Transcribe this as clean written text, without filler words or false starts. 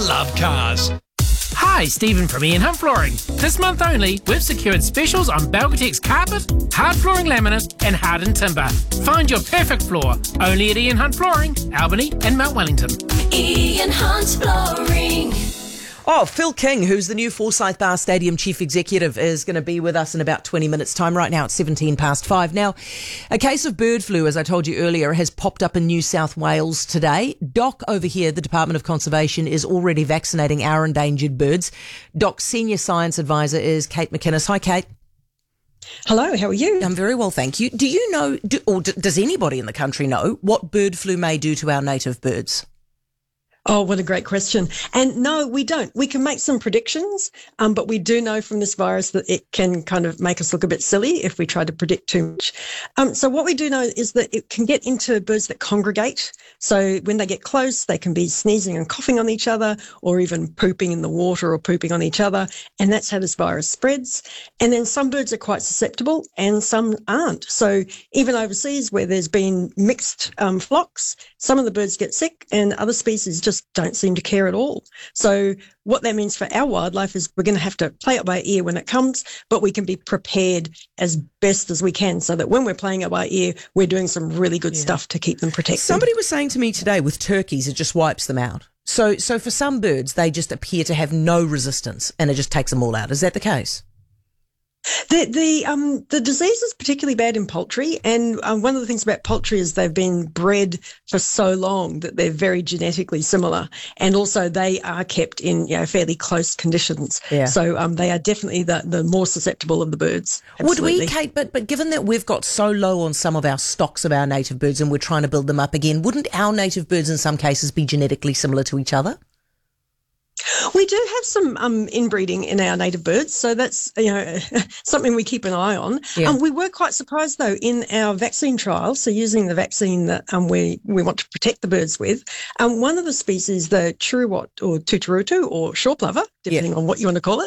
love cars. Hi, Stephen from Ian Hunt Flooring. This month only, we've secured specials on Belgatex carpet, hard flooring laminate and hardened timber. Find your perfect floor only at Ian Hunt Flooring, Albany and Mount Wellington. Ian Hunt Flooring. Oh, Phil King, who's the new Forsyth Bar Stadium Chief Executive, is going to be with us in about 20 minutes' time. Right now, it's 5:17. Now, a case of bird flu, as I told you earlier, has popped up in New South Wales today. Doc over here, the Department of Conservation, is already vaccinating our endangered birds. Doc's Senior Science Advisor is Kate McInnes. Hi, Kate. Hello, how are you? I'm very well, thank you. Do you know, does anybody in the country know what bird flu may do to our native birds? Oh, what a great question. And no, we don't. We can make some predictions, but we do know from this virus that it can kind of make us look a bit silly if we try to predict too much. So what we do know is that it can get into birds that congregate. So when they get close, they can be sneezing and coughing on each other or even pooping in the water or pooping on each other. And that's how this virus spreads. And then some birds are quite susceptible and some aren't. So even overseas where there's been mixed flocks, some of the birds get sick and other species just don't seem to care at all. So what that means for our wildlife is we're going to have to play it by ear when it comes, but we can be prepared as best as we can so that when we're playing it by ear, we're doing some really good stuff to keep them protected. Somebody was saying to me today with turkeys, it just wipes them out. So for some birds, they just appear to have no resistance and it just takes them all out. Is that the case? The disease is particularly bad in poultry, and one of the things about poultry is they've been bred for so long that they're very genetically similar, and also they are kept in fairly close conditions. Yeah. So they are definitely the more susceptible of the birds. Absolutely. Would we, Kate? But given that we've got so low on some of our stocks of our native birds, and we're trying to build them up again, wouldn't our native birds in some cases be genetically similar to each other? We do have some inbreeding in our native birds, so that's something we keep an eye on. Yeah. We were quite surprised though in our vaccine trial, so using the vaccine that we want to protect the birds with, one of the species, the churruwat or tuturutu or shore plover, depending on what you want to call it,